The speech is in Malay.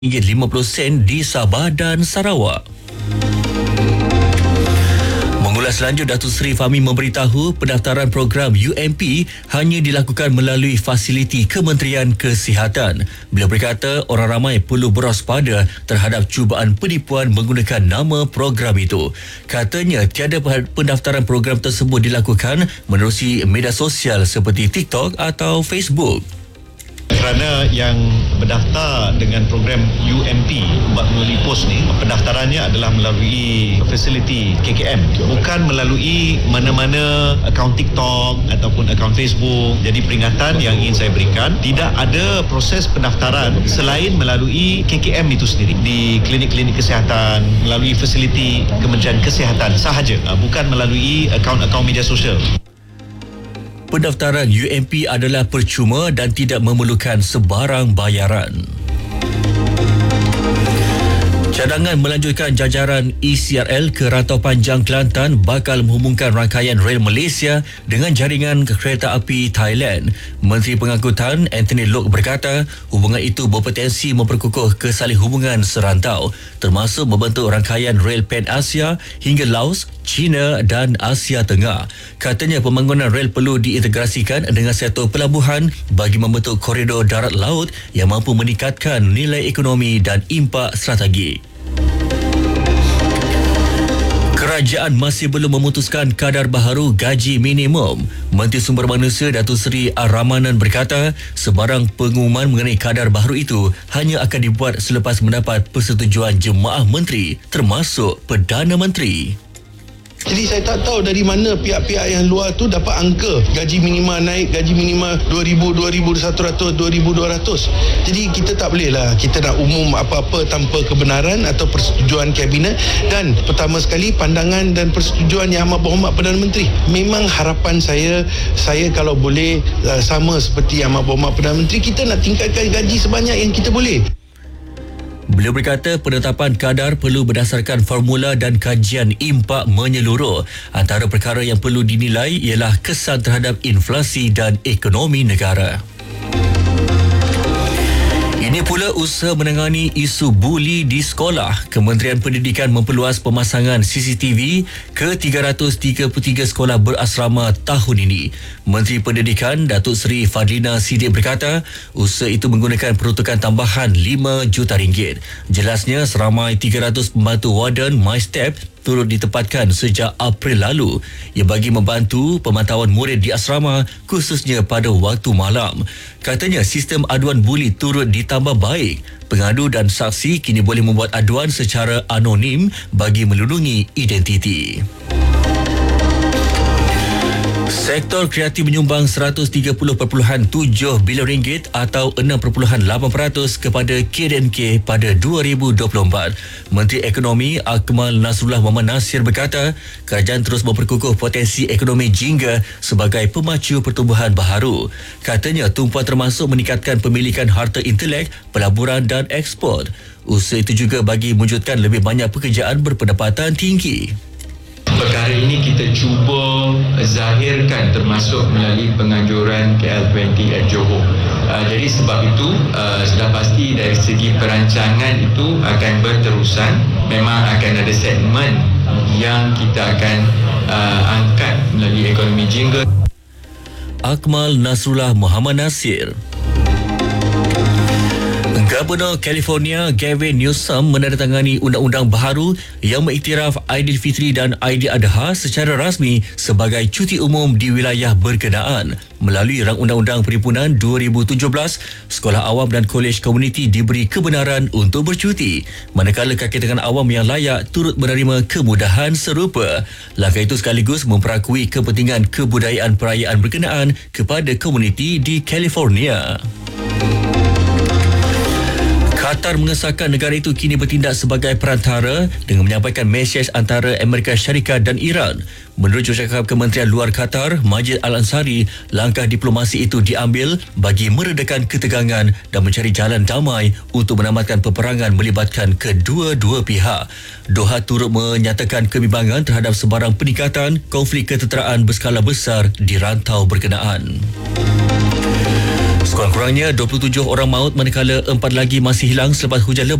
RM50 di Sabah dan Sarawak. Mengulas lanjut, Datuk Seri Fahmi memberitahu pendaftaran program UMP hanya dilakukan melalui fasiliti Kementerian Kesihatan. Beliau berkata orang ramai perlu berwaspada terhadap cubaan penipuan menggunakan nama program itu. Katanya tiada pendaftaran program tersebut dilakukan menerusi media sosial seperti TikTok atau Facebook. Kerana yang berdaftar dengan program UMP melalui pos ni, pendaftarannya adalah melalui fasiliti KKM, bukan melalui mana-mana akaun TikTok ataupun akaun Facebook. Jadi peringatan yang ingin saya berikan, tidak ada proses pendaftaran selain melalui KKM itu sendiri di klinik-klinik kesihatan, melalui fasiliti Kementerian Kesihatan sahaja, bukan melalui akaun-akaun media sosial. Pendaftaran UMP adalah percuma dan tidak memerlukan sebarang bayaran. Cadangan melanjutkan jajaran ECRL ke Rantau Panjang Kelantan bakal menghubungkan rangkaian rel Malaysia dengan jaringan kereta api Thailand. Menteri Pengangkutan Anthony Loke berkata hubungan itu berpotensi memperkukuh kesalin hubungan serantau, termasuk membentuk rangkaian rel Pan Asia hingga Laos, China dan Asia Tengah. Katanya pembangunan rel perlu diintegrasikan dengan sektor pelabuhan bagi membentuk koridor darat laut yang mampu meningkatkan nilai ekonomi dan impak strategi. Kerajaan masih belum memutuskan kadar baharu gaji minimum. Menteri Sumber Manusia Datuk Seri Ar-Rahmanan berkata sebarang pengumuman mengenai kadar baharu itu hanya akan dibuat selepas mendapat persetujuan jemaah menteri termasuk Perdana Menteri. Jadi saya tak tahu dari mana pihak-pihak yang luar tu dapat angka gaji minima naik, gaji minima 2,000, 2,100, 2,200. Jadi kita tak boleh lah kita nak umum apa-apa tanpa kebenaran atau persetujuan kabinet. Dan pertama sekali pandangan dan persetujuan Yang Amat Berhormat Perdana Menteri. Memang harapan saya kalau boleh sama seperti Yang Amat Berhormat Perdana Menteri, kita nak tingkatkan gaji sebanyak yang kita boleh. Beliau berkata penetapan kadar perlu berdasarkan formula dan kajian impak menyeluruh. Antara perkara yang perlu dinilai ialah kesan terhadap inflasi dan ekonomi negara. Ini pula usaha menangani isu buli di sekolah. Kementerian Pendidikan memperluas pemasangan CCTV ke 333 sekolah berasrama tahun ini. Menteri Pendidikan Datuk Seri Fadlina Siddiq berkata usaha itu menggunakan peruntukan tambahan RM5 juta. Jelasnya seramai 300 pembantu warden MyStep turut ditempatkan sejak April lalu yang bagi membantu pemantauan murid di asrama khususnya pada waktu malam. Katanya sistem aduan buli turut ditambah baik. Pengadu dan saksi kini boleh membuat aduan secara anonim bagi melindungi identiti. Sektor kreatif menyumbang RM130.7 bilion atau 6.8% kepada KDNK pada 2024. Menteri Ekonomi Akmal Nasrullah Muhammad Nasir berkata, kerajaan terus memperkukuh potensi ekonomi jingga sebagai pemacu pertumbuhan baharu. Katanya tumpuan termasuk meningkatkan pemilikan harta intelek, pelaburan dan ekspor. Usaha itu juga bagi mewujudkan lebih banyak pekerjaan berpendapatan tinggi. Perkara ini kita cuba zahirkan termasuk melalui penganjuran KL20 at Johor. Jadi sebab itu sudah pasti dari segi perancangan itu akan berterusan. Memang akan ada segmen yang kita akan angkat melalui ekonomi jingga. Akmal Nasrullah Muhammad Nasir. Gubernur California Gavin Newsom menandatangani undang-undang baharu yang mengiktiraf Aidilfitri dan Aidiladha secara rasmi sebagai cuti umum di wilayah berkenaan. Melalui Rang Undang-Undang Perhimpunan 2017, sekolah awam dan kolej komuniti diberi kebenaran untuk bercuti, manakala kakitangan awam yang layak turut menerima kemudahan serupa. Langkah itu sekaligus memperakui kepentingan kebudayaan perayaan berkenaan kepada komuniti di California. Qatar mengesahkan negara itu kini bertindak sebagai perantara dengan menyampaikan mesej antara Amerika Syarikat dan Iran. Menurut jurucakap Kementerian Luar Qatar, Majid Al-Ansari, langkah diplomasi itu diambil bagi meredakan ketegangan dan mencari jalan damai untuk menamatkan peperangan melibatkan kedua-dua pihak. Doha turut menyatakan kebimbangan terhadap sebarang peningkatan konflik ketenteraan berskala besar di rantau berkenaan. Sekurang-kurangnya 27 orang maut manakala 4 lagi masih hilang selepas hujan lebat